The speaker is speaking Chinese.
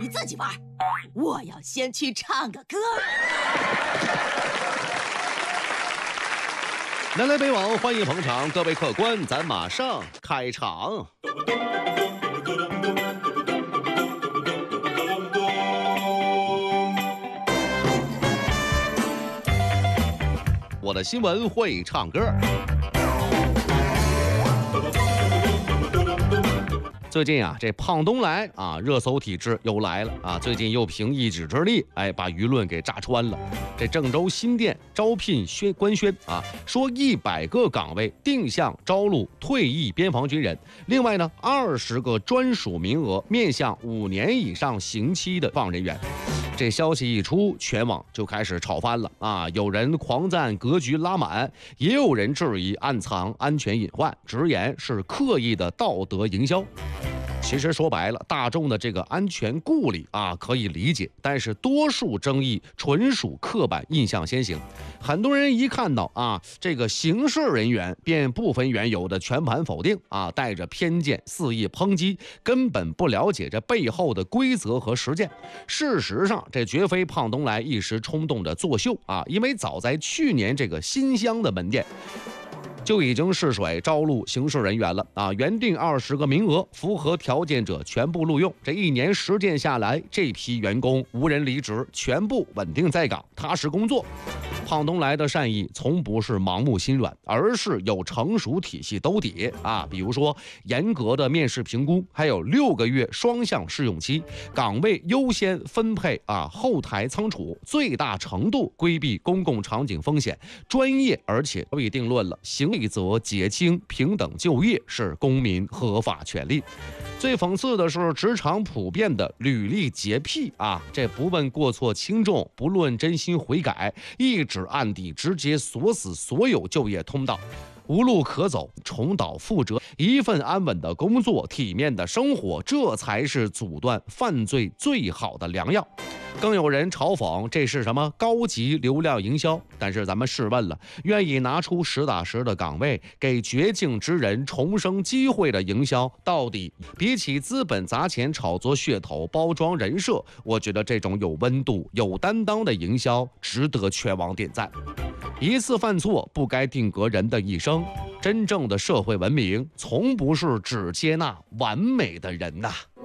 你自己玩，我要先去唱个歌。 南来北往，欢迎捧场，各位客官，咱马上开场。我的新闻会唱歌。最近啊，这胖东来啊，热搜体质又来了啊！最近又凭一己之力，把舆论给炸穿了。这郑州新店招聘官宣啊，说100个岗位定向招录退役边防军人，另外呢，20个专属名额面向5年以上刑期的放人员。这消息一出，全网就开始吵翻了啊！有人狂赞格局拉满，也有人质疑暗藏安全隐患，直言是刻意的道德营销。其实说白了，大众的这个安全顾虑啊，可以理解，但是多数争议纯属刻板印象先行。很多人一看到啊这个刑事人员，便不分缘由的全盘否定啊，带着偏见肆意抨击，根本不了解这背后的规则和实践。事实上，这绝非胖东来一时冲动的作秀啊，因为早在去年这个新乡的门店就已经试水招录刑事人员了啊！原定20个名额，符合条件者全部录用。这1年实践下来，这批员工无人离职，全部稳定在岗，踏实工作。胖东来的善意从不是盲目心软，而是有成熟体系兜底啊！比如说严格的面试评估，还有6个月双向试用期，岗位优先分配啊，后台仓储，最大程度规避公共场景风险，专业而且都已定论了，行则结清，平等就业是公民合法权利。最讽刺的是，职场普遍的履历洁癖啊，这不问过错轻重，不论真心悔改，一纸案底直接锁死所有就业通道。无路可走，重蹈覆辙，一份安稳的工作，体面的生活，这才是阻断犯罪最好的良药。更有人嘲讽这是什么高级流量营销，但是咱们试问了，愿意拿出实打实的岗位给绝境之人重生机会的营销，到底比起资本砸钱炒作噱头包装人设，我觉得这种有温度有担当的营销值得全网点赞。一次犯错不该定格人的一生，真正的社会文明从不是只接纳完美的人呐。